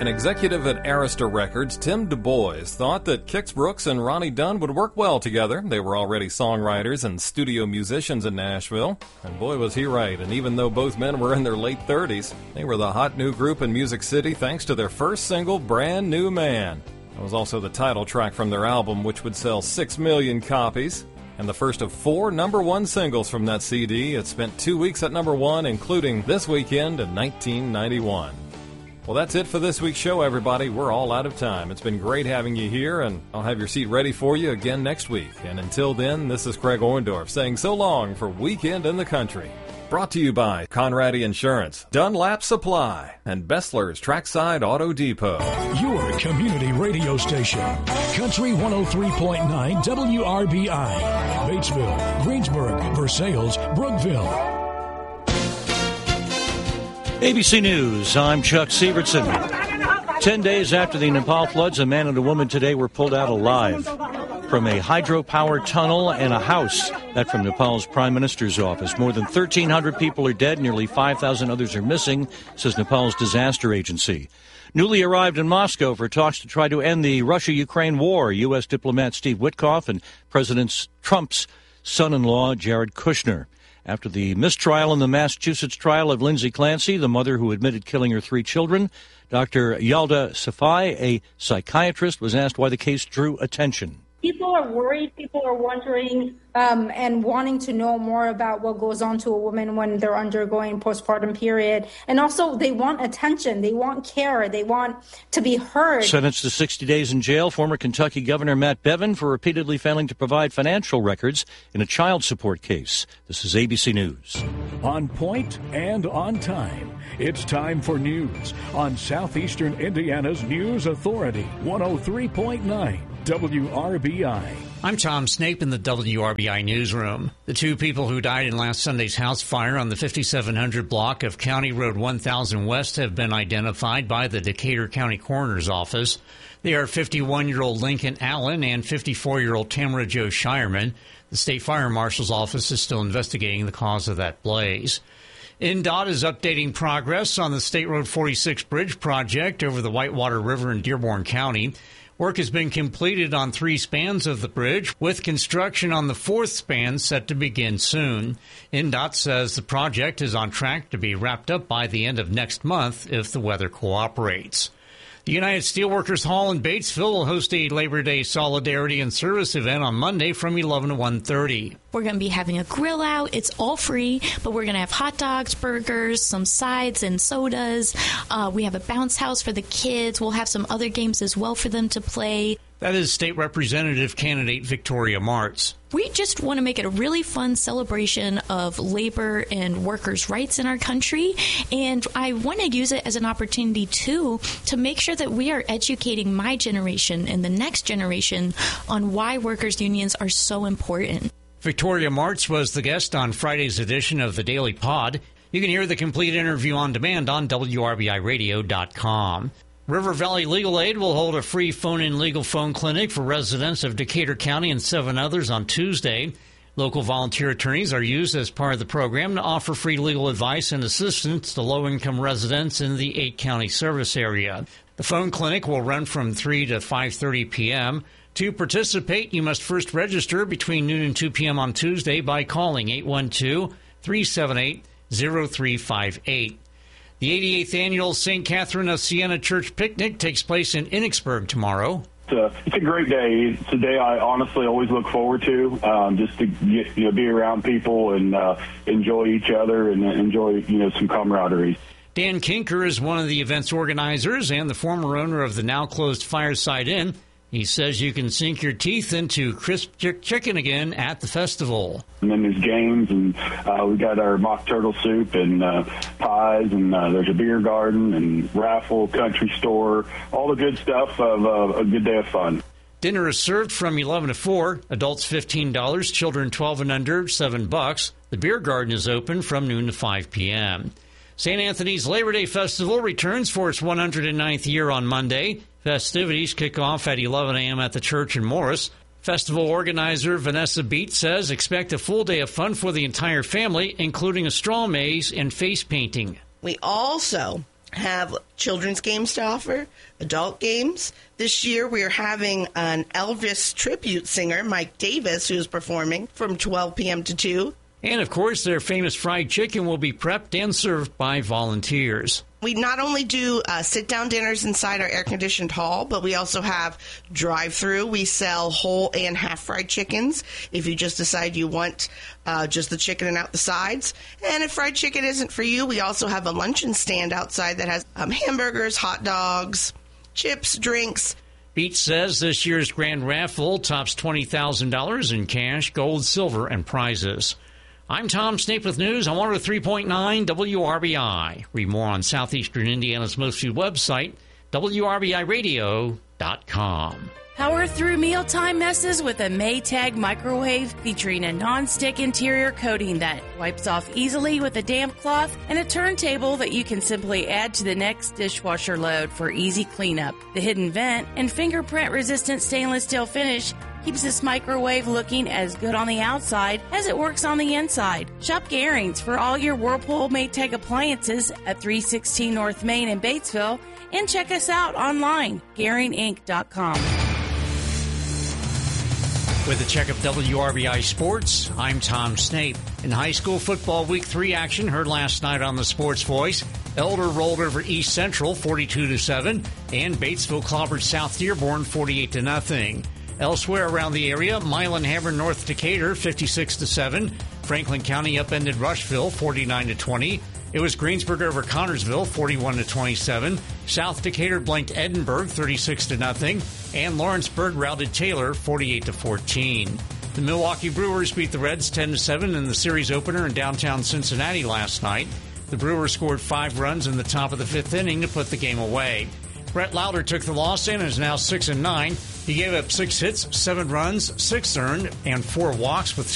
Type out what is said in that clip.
An executive at Arista Records, Tim Du Bois, thought that Kix Brooks and Ronnie Dunn would work well together. They were already songwriters and studio musicians in Nashville. And boy, was he right. And even though both men were in their late 30s, they were the hot new group in Music City thanks to their first single, Brand New Man. That was also the title track from their album, which would sell 6 million copies. And the first of 4 #1 singles from that CD. It spent 2 weeks at #1, including This Weekend in 1991. Well, that's it for this week's show, everybody. We're all out of time. It's been great having you here, and I'll have your seat ready for you again next week. And until then, this is Craig Orndorff saying so long for Weekend in the Country. Brought to you by Conradi Insurance, Dunlap Supply, and Bessler's Trackside Auto Depot. Your community radio station, Country 103.9 WRBI, Batesville, Greensburg, Versailles, Brookville. ABC News, I'm Chuck Sievertson. 10 days after the Nepal floods, a man and a woman today were pulled out alive from a hydropower tunnel and a house. That from Nepal's Prime Minister's office. More than 1,300 people are dead, nearly 5,000 others are missing, says Nepal's disaster agency. Newly arrived in Moscow for talks to try to end the Russia-Ukraine war, U.S. diplomat Steve Witkoff and President Trump's son-in-law, Jared Kushner. After the mistrial in the Massachusetts trial of Lindsay Clancy, the mother who admitted killing her 3 children, Dr. Yalda Safai, a psychiatrist, was asked why the case drew attention. People are worried, people are wondering and wanting to know more about what goes on to a woman when they're undergoing postpartum period. And also they want attention, they want care, they want to be heard. Sentenced to 60 days in jail, former Kentucky Governor Matt Bevin for repeatedly failing to provide financial records in a child support case. This is ABC News. On point and on time. It's time for news on Southeastern Indiana's News Authority, 103.9 WRBI. I'm Tom Snape in the WRBI newsroom. The 2 people who died in last Sunday's house fire on the 5700 block of County Road 1000 West have been identified by the Decatur County Coroner's Office. They are 51-year-old Lincoln Allen and 54-year-old Tamara Jo Shireman. The State Fire Marshal's Office is still investigating the cause of that blaze. INDOT is updating progress on the State Road 46 bridge project over the Whitewater River in Dearborn County. Work has been completed on 3 spans of the bridge, with construction on the 4th span set to begin soon. INDOT says the project is on track to be wrapped up by the end of next month if the weather cooperates. The United Steelworkers Hall in Batesville will host a Labor Day Solidarity and Service event on Monday from 11 to 1:30. We're going to be having a grill out. It's all free, but we're going to have hot dogs, burgers, some sides and sodas. We have a bounce house for the kids. We'll have some other games as well for them to play. That is State Representative candidate Victoria Martz. We just want to make it a really fun celebration of labor and workers' rights in our country. And I want to use it as an opportunity, too, to make sure that we are educating my generation and the next generation on why workers' unions are so important. Victoria Martz was the guest on Friday's edition of the Daily Pod. You can hear the complete interview on demand on WRBIRadio.com. River Valley Legal Aid will hold a free phone-in legal phone clinic for residents of Decatur County and 7 others on Tuesday. Local volunteer attorneys are used as part of the program to offer free legal advice and assistance to low-income residents in the 8-county service area. The phone clinic will run from 3 to 5:30 p.m. To participate, you must first register between noon and 2 p.m. on Tuesday by calling 812-378-0358. The 88th annual St. Catherine of Siena Church Picnic takes place in Enochsburg tomorrow. It's a great day. It's a day I honestly always look forward to, just to get, be around people and enjoy each other and enjoy some camaraderie. Dan Kinker is one of the event's organizers and the former owner of the now closed Fireside Inn. He says you can sink your teeth into crisp chicken again at the festival. And then there's games, and we got our mock turtle soup and pies, and there's a beer garden and raffle, country store, all the good stuff of a good day of fun. Dinner is served from 11 to 4, adults $15, children 12 and under, $7. The beer garden is open from noon to 5 p.m. St. Anthony's Labor Day Festival returns for its 109th year on Monday. Festivities kick off at 11 a.m. at the church in Morris. Festival organizer Vanessa Beat says expect a full day of fun for the entire family, including a straw maze and face painting. We also have children's games to offer, adult games. This year we are having an Elvis tribute singer, Mike Davis, who's performing from 12 p.m. to 2. And, of course, their famous fried chicken will be prepped and served by volunteers. We not only do sit-down dinners inside our air-conditioned hall, but we also have drive-through. We sell whole and half-fried chickens if you just decide you want just the chicken and out the sides. And if fried chicken isn't for you, we also have a luncheon stand outside that has hamburgers, hot dogs, chips, drinks. Beach says this year's grand raffle tops $20,000 in cash, gold, silver, and prizes. I'm Tom Snape with news on 103.9 WRBI. Read more on Southeastern Indiana's most viewed website, WRBIRadio.com. Power through mealtime messes with a Maytag microwave featuring a non-stick interior coating that wipes off easily with a damp cloth and a turntable that you can simply add to the next dishwasher load for easy cleanup. The hidden vent and fingerprint-resistant stainless steel finish keeps this microwave looking as good on the outside as it works on the inside. Shop Garings for all your Whirlpool Maytag appliances at 316 North Main in Batesville, and check us out online, GaringInc.com. With a check of WRBI Sports, I'm Tom Snape. In high school football Week 3 action heard last night on the Sports Voice, Elder rolled over East Central 42-7, and Batesville clobbered South Dearborn 48-0. Elsewhere around the area, Milan hammered North Decatur 56-7. Franklin County upended Rushville 49-20. It was Greensburg over Connorsville 41-27. South Decatur blanked Edinburgh 36-0, and Lawrenceburg routed Taylor 48-14. The Milwaukee Brewers beat the Reds 10-7 in the series opener in downtown Cincinnati last night. The Brewers scored 5 runs in the top of the 5th inning to put the game away. Brett Lauder took the loss and is now 6-9. He gave up 6 hits, 7 runs, 6 earned, and 4 walks with